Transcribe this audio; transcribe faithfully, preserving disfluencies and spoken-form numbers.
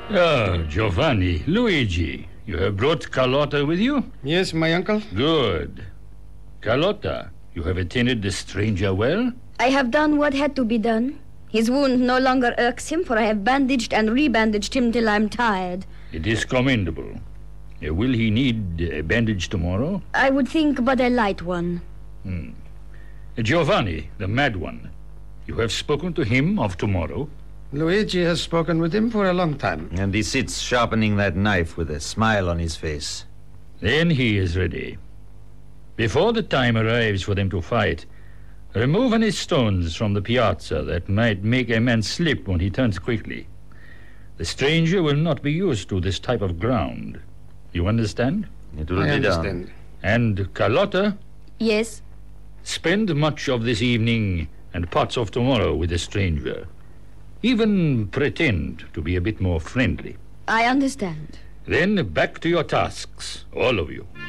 Ah, Giovanni, Luigi, you have brought Carlotta with you? Yes, my uncle. Good. Carlotta, you have attended the stranger well? I have done what had to be done. His wound no longer irks him, for I have bandaged and rebandaged him till I'm tired. It is commendable. Uh, will he need a bandage tomorrow? I would think but a light one. Hmm. Uh, Giovanni, the mad one, you have spoken to him of tomorrow? Luigi has spoken with him for a long time. And he sits sharpening that knife with a smile on his face. Then he is ready. Before the time arrives for them to fight, remove any stones from the piazza that might make a man slip when he turns quickly. The stranger will not be used to this type of ground. You understand? It will I be understand. done. And Carlotta, Yes? spend much of this evening and parts of tomorrow with the stranger. Even pretend to be a bit more friendly. I understand. Then back to your tasks, all of you.